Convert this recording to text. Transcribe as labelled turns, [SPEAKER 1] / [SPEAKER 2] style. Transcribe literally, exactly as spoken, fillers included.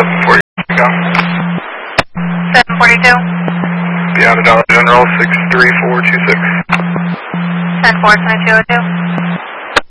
[SPEAKER 1] seven forty.
[SPEAKER 2] seven forty-two.
[SPEAKER 1] Beyond Dollar General, six three four two six.
[SPEAKER 2] ten four twenty-two oh two.